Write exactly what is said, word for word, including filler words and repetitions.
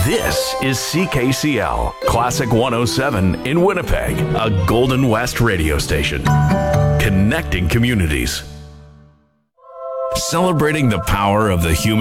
This is C K C L, Classic one oh seven in Winnipeg, a Golden West radio station. Connecting communities. Celebrating the power of the human